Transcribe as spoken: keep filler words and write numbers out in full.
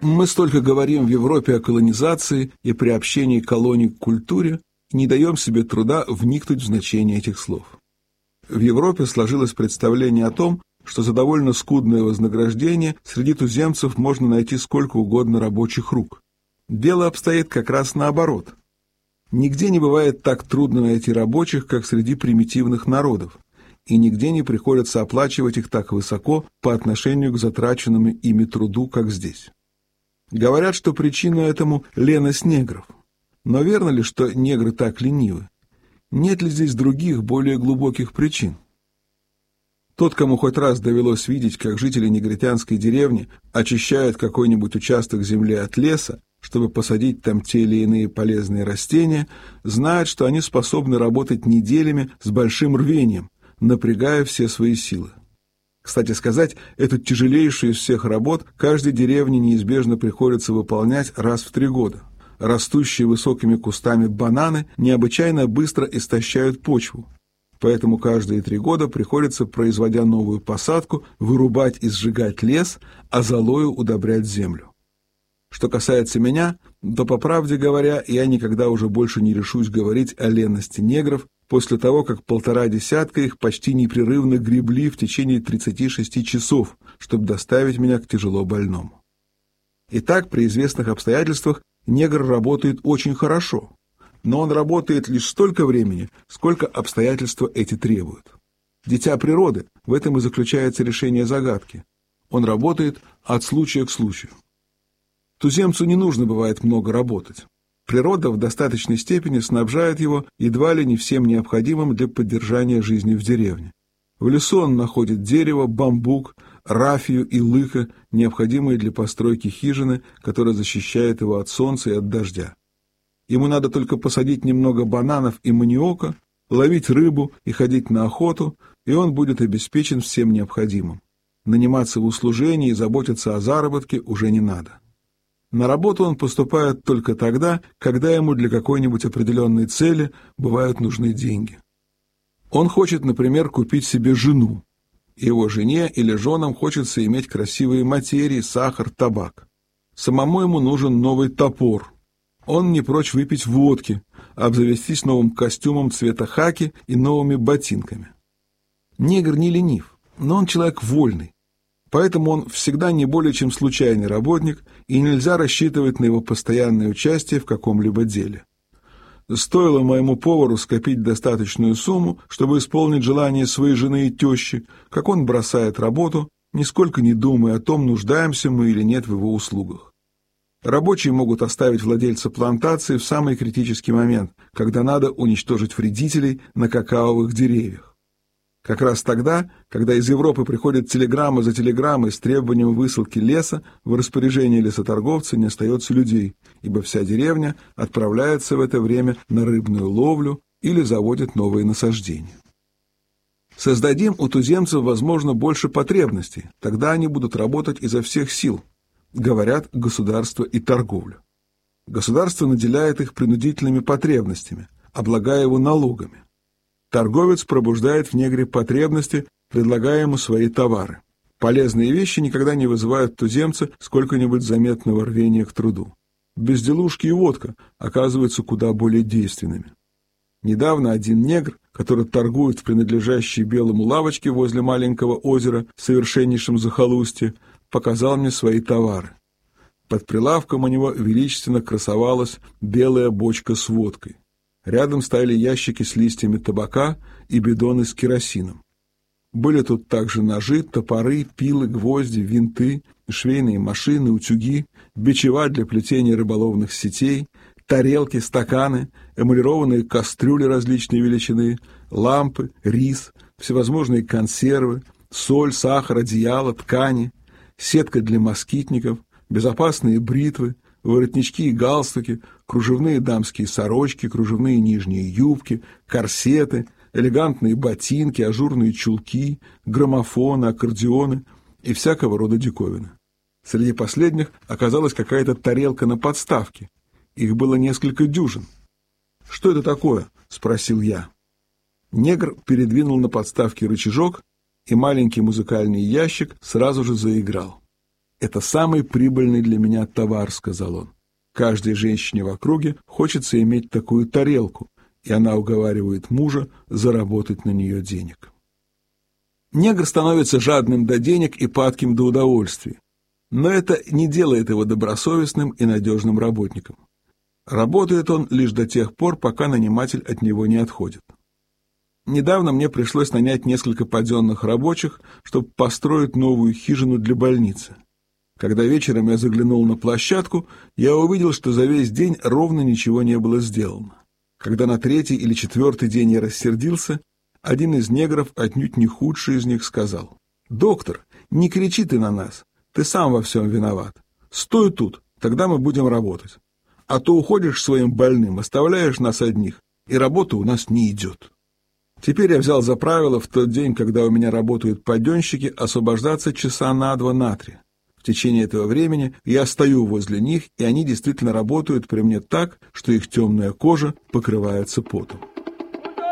Мы столько говорим в Европе о колонизации и приобщении колоний к культуре, и не даем себе труда вникнуть в значение этих слов. В Европе сложилось представление о том, что за довольно скудное вознаграждение среди туземцев можно найти сколько угодно рабочих рук. Дело обстоит как раз наоборот. Нигде не бывает так трудно найти рабочих, как среди примитивных народов, и нигде не приходится оплачивать их так высоко по отношению к затраченному ими труду, как здесь. Говорят, что причина этому – леность негров. Но верно ли, что негры так ленивы? Нет ли здесь других, более глубоких причин? Тот, кому хоть раз довелось видеть, как жители негритянской деревни очищают какой-нибудь участок земли от леса, чтобы посадить там те или иные полезные растения, знает, что они способны работать неделями с большим рвением, напрягая все свои силы. Кстати сказать, эту тяжелейшую из всех работ каждой деревне неизбежно приходится выполнять раз в три года. Растущие высокими кустами бананы необычайно быстро истощают почву, поэтому каждые три года приходится, производя новую посадку, вырубать и сжигать лес, а золою удобрять землю. Что касается меня, то, по правде говоря, я никогда уже больше не решусь говорить о ленности негров после того, как полтора десятка их почти непрерывно гребли в течение тридцати шести часов, чтобы доставить меня к тяжело больному. Итак, при известных обстоятельствах негр работает очень хорошо, но он работает лишь столько времени, сколько обстоятельства эти требуют. Дитя природы, в этом и заключается решение загадки. Он работает от случая к случаю. Туземцу не нужно бывает много работать. Природа в достаточной степени снабжает его едва ли не всем необходимым для поддержания жизни в деревне. В лесу он находит дерево, бамбук, рафию и лыка, необходимые для постройки хижины, которая защищает его от солнца и от дождя. Ему надо только посадить немного бананов и маниока, ловить рыбу и ходить на охоту, и он будет обеспечен всем необходимым. Наниматься в услужение и заботиться о заработке уже не надо. На работу он поступает только тогда, когда ему для какой-нибудь определенной цели бывают нужны деньги. Он хочет, например, купить себе жену. Его жене или женам хочется иметь красивые материи, сахар, табак. Самому ему нужен новый топор. Он не прочь выпить водки, обзавестись новым костюмом цвета хаки и новыми ботинками. Негр не ленив, но он человек вольный. Поэтому он всегда не более чем случайный работник, и нельзя рассчитывать на его постоянное участие в каком-либо деле. Стоило моему повару скопить достаточную сумму, чтобы исполнить желание своей жены и тещи, как он бросает работу, нисколько не думая о том, нуждаемся мы или нет в его услугах. Рабочие могут оставить владельца плантации в самый критический момент, когда надо уничтожить вредителей на какаовых деревьях. Как раз тогда, когда из Европы приходят телеграммы за телеграммой с требованием высылки леса, в распоряжении лесоторговца не остается людей, ибо вся деревня отправляется в это время на рыбную ловлю или заводит новые насаждения. Создадим у туземцев, возможно, больше потребностей, тогда они будут работать изо всех сил, говорят государство и торговля. Государство наделяет их принудительными потребностями, облагая его налогами. Торговец пробуждает в негре потребности, предлагая ему свои товары. Полезные вещи никогда не вызывают туземца сколько-нибудь заметного рвения к труду. Безделушки и водка оказываются куда более действенными. Недавно один негр, который торгует в принадлежащей белому лавочке возле маленького озера в совершеннейшем захолустье, показал мне свои товары. Под прилавком у него величественно красовалась белая бочка с водкой. Рядом стояли ящики с листьями табака и бидоны с керосином. Были тут также ножи, топоры, пилы, гвозди, винты, швейные машины, утюги, бичева для плетения рыболовных сетей, тарелки, стаканы, эмалированные кастрюли различной величины, лампы, рис, всевозможные консервы, соль, сахар, одеяло, ткани, сетка для москитников, безопасные бритвы, воротнички и галстуки, кружевные дамские сорочки, кружевные нижние юбки, корсеты, элегантные ботинки, ажурные чулки, граммофоны, аккордеоны и всякого рода диковины. Среди последних оказалась какая-то тарелка на подставке. Их было несколько дюжин. «Что это такое?» — спросил я. Негр передвинул на подставке рычажок, и маленький музыкальный ящик сразу же заиграл. «Это самый прибыльный для меня товар», — сказал он. «Каждой женщине в округе хочется иметь такую тарелку, и она уговаривает мужа заработать на нее денег». Негр становится жадным до денег и падким до удовольствий, но это не делает его добросовестным и надежным работником. Работает он лишь до тех пор, пока наниматель от него не отходит. Недавно мне пришлось нанять несколько паденных рабочих, чтобы построить новую хижину для больницы. Когда вечером я заглянул на площадку, я увидел, что за весь день ровно ничего не было сделано. Когда на третий или четвертый день я рассердился, один из негров, отнюдь не худший из них, сказал: «Доктор, не кричи ты на нас, ты сам во всем виноват. Стой тут, тогда мы будем работать. А то уходишь своим больным, оставляешь нас одних, и работа у нас не идет». Теперь я взял за правило в тот день, когда у меня работают паденщики, освобождаться часа на два, на три. В течение этого времени я стою возле них, и они действительно работают при мне так, что их темная кожа покрывается потом.